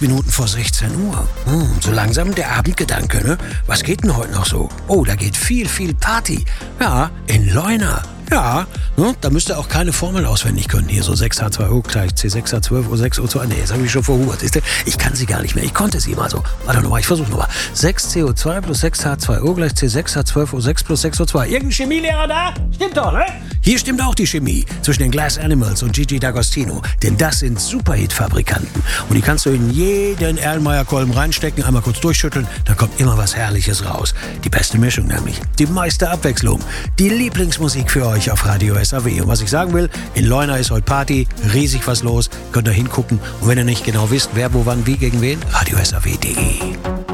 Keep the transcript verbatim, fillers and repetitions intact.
Minuten vor sechzehn Uhr. Hm, so langsam der Abendgedanke, ne? Was geht denn heute noch so? Oh, da geht viel, viel Party. Ja, in Leuna. Ja, ne? Da müsst ihr auch keine Formel auswendig können. Hier so sechs H zwei O gleich C sechs H zwölf O sechs O zwei. Nee, das habe ich schon verhubert. Siehst du? Ich kann sie gar nicht mehr. Ich konnte sie mal so. Warte nochmal, ich versuche nochmal. sechs C O zwei plus sechs H zwei O gleich C sechs H zwölf O sechs plus sechs O zwei. Irgendein Chemielehrer da? Stimmt doch, ne? Hier stimmt auch die Chemie zwischen den Glass Animals und Gigi D'Agostino. Denn das sind Superhit-Fabrikanten. Und die kannst du in jeden Erlenmeyer-Kolben reinstecken, einmal kurz durchschütteln, dann kommt immer was Herrliches raus. Die beste Mischung nämlich. Die meiste Abwechslung. Die Lieblingsmusik für euch auf Radio S A W. Und was ich sagen will, in Leuna ist heute Party, riesig was los, könnt ihr hingucken. Und wenn ihr nicht genau wisst, wer, wo, wann, wie, gegen wen, radio S A W punkt de.